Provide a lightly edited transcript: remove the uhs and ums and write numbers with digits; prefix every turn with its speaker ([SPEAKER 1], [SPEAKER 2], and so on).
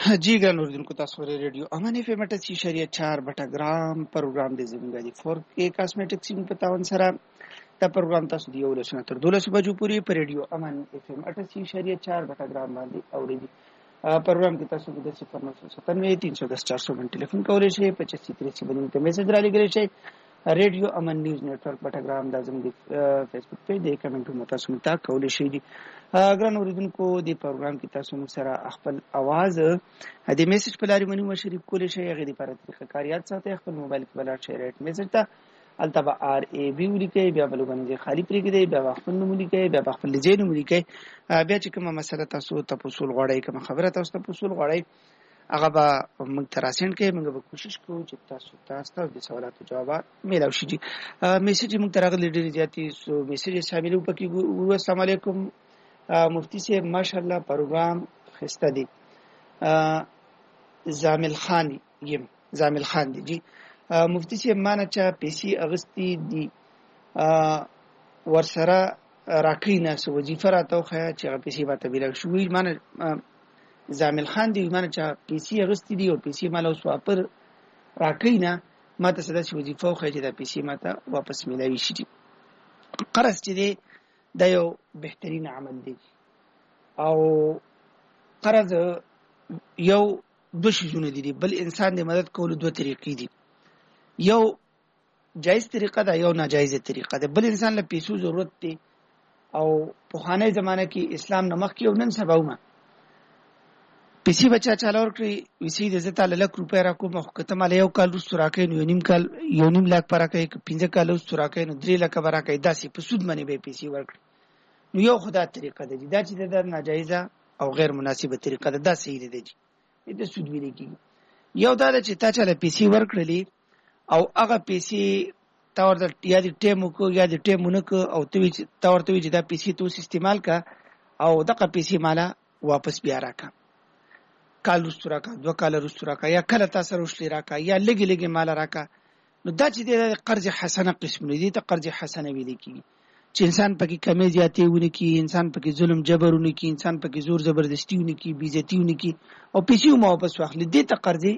[SPEAKER 1] जी ګران اوریدونکو تاسو ورې ریډیو امان اف ام 88.4 بټګرام پروګرام د زموږ دی 4K کاسمیټکس په تاون سره دا پروګرام تاسو دی ولښنه تر 12 بجو پورې په ریډیو امان اف ام 88.4 بټګرام باندې اورېدي پروګرام کې تاسو د 0979310 باندې ټلیفون کولای شئ 2530 باندې ته میسج را لګولای شئ ریډیو امن نیوز نیټورک پټګرام د زموږ فیسبوک پیج دی کمنټونه تاسو متا کولای شئ دي ګران اوریدونکو د پروګرام کې تاسو موږ سره خپل आवाज د میسج په لارې باندې شریک کولای شئ هغه د لپاره طریقه کاریات ساتي خپل موبایل کې بلار شئ ریټ میسج ته التبا ار ای بي ولیکي بیا بل باندې خالی پرېږدي بیا خپل نوم لیکي بیا خپل ځای نوم لیکي بیا چې کومه مسله تاسو تاسو غواړئ کومه خبره تاسو تاسو غواړئ هغه به موږ تراسین کې موږ به کوشش کوو چې تاسو د سوالاتو جوابات میلاو شي میسج موږ ترغلي ډېر زیاتې سو میسج شامل وکړي السلام علیکم مفتی صاحب ماشاءالله پروګرام خسته دي زامل خان دي جی مفتی صاحب مانه چا پیسې اغستی دي ورسره راکینه سو وظیفه راته خو چې پیسې به تبیل شوې مانه زامل خان دی مانه چا پیسې اغستی دي او پیسې مال اوس واپر راکینه ماته صدا چې وظیفه خو چې دا پیسې ماته واپس ملوي شي قرض چې دی دا یو بهترین عمل دی او قرض یو دو شیزونه دي بل انسان د مدد کولو دوه طریقې دي یو جایز طریقه ده یو ناجایز طریقه ده بل انسان له پیسو ضرورت دی او په خانه زمانه کې اسلام نمخ کې او نن سبا ومه پیسې بچا چالو ورکړي وسی د زتا لک روپیا را کوم خو کته مال یو کال رس راکې یو نیم لاک پر راکې 15 کال رس راکې نو 3 لک پر راکې داسې په سود باندې به پیسې ورکړي نو یو خدا طریقه ده دا چې د ناجایزه او غیر مناسبه طریقه ده دا صحیح ده دی د سود ویل کی یو دا چې تا چاله پیسې ورکړلې او هغه پیسې تا ورته یا د ټیمو کو یا د ټیمونو کو او تا ورته چې دا پیسې تو استعمال کا او دغه پیسې مالا واپس بیا راکا کال رستو راکا 2 کال رستو راکا یا کله تاسو رشلی راکا یا لګي مال راکا نو دا چې د قرض حسنه قسم دی ته قرض حسنه ویل کی چې انسان پکې کمی زیاتې ونه کی انسان پکې ظلم جبر ونه کی انسان پکې زور زبردستی ونه کی بیزتی ونه کی او پیسې مو واپس واخلي دې ته قرض